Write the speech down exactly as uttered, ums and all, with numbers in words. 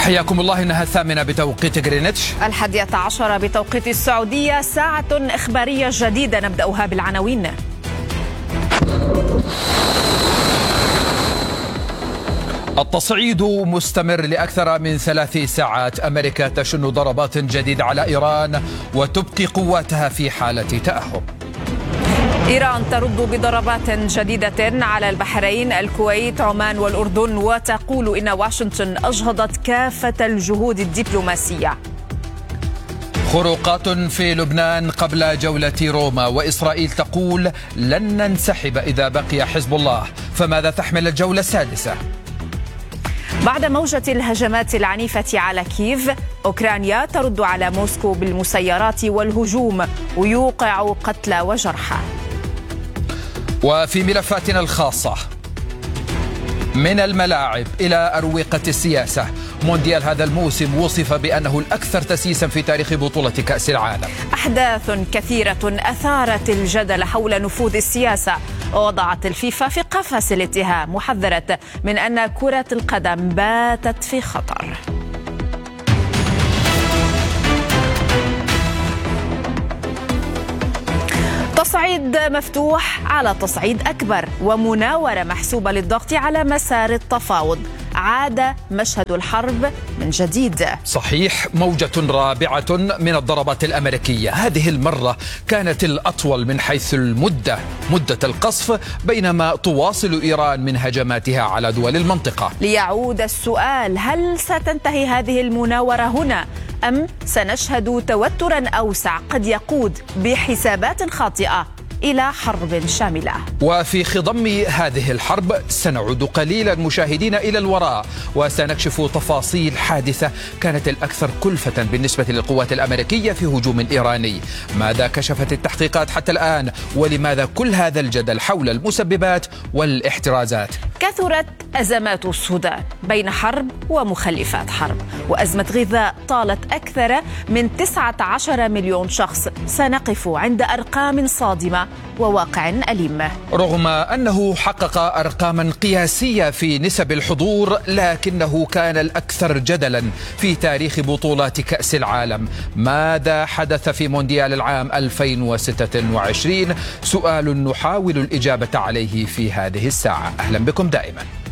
حياكم الله. إنها الثامنة بتوقيت غرينتش، الحادية عشرة بتوقيت السعودية. ساعة إخبارية جديدة نبدأها بالعناوين. التصعيد مستمر لأكثر من ثلاث ساعات. أمريكا تشن ضربات جديدة على إيران وتبقي قواتها في حالة تأهب. إيران ترد بضربات جديدة على البحرين، الكويت، عمان والأردن، وتقول إن واشنطن أجهضت كافة الجهود الدبلوماسية. خروقات في لبنان قبل جولة روما، وإسرائيل تقول لن ننسحب إذا بقي حزب الله. فماذا تحمل الجولة السادسة؟ بعد موجة الهجمات العنيفة على كييف، أوكرانيا ترد على موسكو بالمسيرات والهجوم ويوقع قتلى وجرحى. وفي ملفاتنا الخاصة، من الملاعب إلى أروقة السياسة، مونديال هذا الموسم وصف بأنه الأكثر تسييسا في تاريخ بطولة كأس العالم. أحداث كثيرة أثارت الجدل حول نفوذ السياسة، ووضعت الفيفا في قفص الاتهام، وحذرت من أن كرة القدم باتت في خطر. تصعيد مفتوح على تصعيد أكبر، ومناورة محسوبة للضغط على مسار التفاوض. عاد مشهد الحرب من جديد. صحيح، موجة رابعة من الضربات الأمريكية، هذه المرة كانت الأطول من حيث المدة، مدة القصف، بينما تواصل إيران من هجماتها على دول المنطقة. ليعود السؤال: هل ستنتهي هذه المناورة هنا، أم سنشهد توترا أوسع قد يقود بحسابات خاطئة إلى حرب شاملة؟ وفي خضم هذه الحرب سنعود قليلا مشاهدين إلى الوراء، وسنكشف تفاصيل حادثة كانت الأكثر كلفة بالنسبة للقوات الأمريكية في هجوم إيراني. ماذا كشفت التحقيقات حتى الآن؟ ولماذا كل هذا الجدل حول المسببات والاحترازات؟ كثرت أزمات السودان بين حرب ومخلفات حرب، وأزمة غذاء طالت أكثر من تسعة عشر مليون شخص. سنقف عند أرقام صادمة وواقع أليم. رغم أنه حقق أرقاما قياسية في نسب الحضور، لكنه كان الأكثر جدلا في تاريخ بطولات كأس العالم. ماذا حدث في مونديال العام ألفين وستة وعشرين؟ سؤال نحاول الإجابة عليه في هذه الساعة. أهلا بكم دائما.